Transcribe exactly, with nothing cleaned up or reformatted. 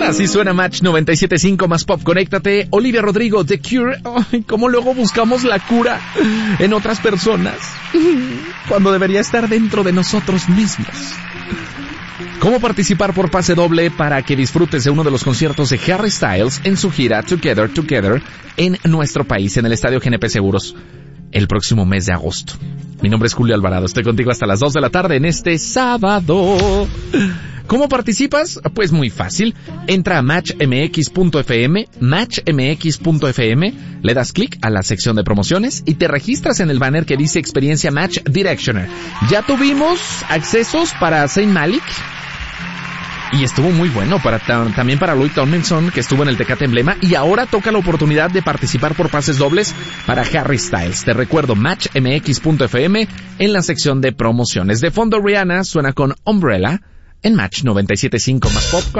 Así suena Match noventa y siete punto cinco más pop. Conéctate. Olivia Rodrigo, The Cure. Ay, ¿cómo luego buscamos la cura en otras personas cuando debería estar dentro de nosotros mismos? ¿Cómo participar por pase doble para que disfrutes de uno de los conciertos de Harry Styles en su gira Together Together en nuestro país, en el Estadio G N P Seguros, el próximo mes de agosto? Mi nombre es Julio Alvarado, estoy contigo hasta las dos de la tarde en este sábado. ¿Cómo participas? Pues muy fácil. Entra a match m x punto f m, match m x punto f m, le das clic a la sección de promociones y te registras en el banner que dice Experiencia Match Directioner. Ya tuvimos accesos para Zayn Malik y estuvo muy bueno para también para Louis Tomlinson, que estuvo en el Tecate Emblema, y ahora toca la oportunidad de participar por pases dobles para Harry Styles. Te recuerdo, match m x punto f m en la sección de promociones. De fondo, Rihanna suena con Umbrella en Match noventa y siete punto cinco más pop.